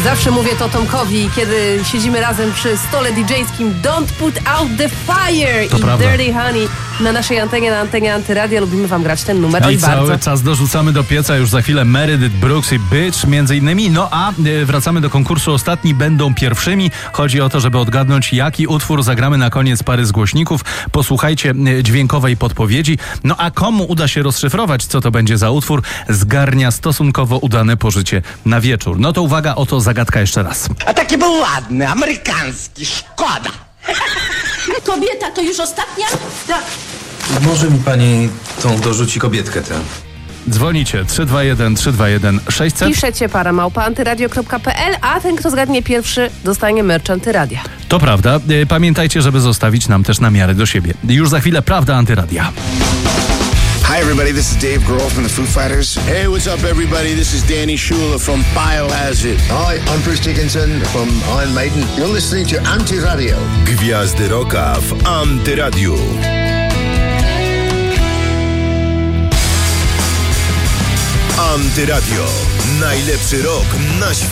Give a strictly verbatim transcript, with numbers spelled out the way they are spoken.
Zawsze mówię to Tomkowi, kiedy siedzimy razem przy stole didżejskim. Don't put out the fire to i prawda. Dirty Honey na naszej antenie, na antenie Antyradia. Lubimy wam grać ten numer. I Oj, cały bardzo. czas dorzucamy do pieca już za chwilę Meredith Brooks i Bitch między innymi. No a y, wracamy do konkursu. Ostatni będą pierwszymi. Chodzi o to, żeby odgadnąć, jaki utwór zagramy na koniec pary z głośników. Posłuchajcie y, dźwiękowej podpowiedzi. No a komu uda się rozszyfrować, co to będzie za utwór, zgarnia stosunkowo udane pożycie na wieczór. No to uwaga, oto zagadka jeszcze raz. A taki był ładny, amerykański, szkoda. Kobieta to już ostatnia? Tak. Może mi pani tą dorzuci kobietkę tę? Dzwonicie trzy dwa jeden trzy dwa jeden sześćset. Piszecie para małpa antyradio kropka p l, a ten, kto zgadnie pierwszy, dostanie merch Antyradia. To prawda. Y, Pamiętajcie, żeby zostawić nam też namiary do siebie. Już za chwilę Prawda Antyradia. Hi everybody, this is Dave Grohl from the Foo Fighters. Hey, what's up everybody? This is Danny Schuler from Biohazard. Hi, I'm Bruce Dickinson from Iron Maiden. You're listening to Antyradio. Gwiazdy Rocka w Antyradiu. Antyradio. Najlepszy rok na świecie.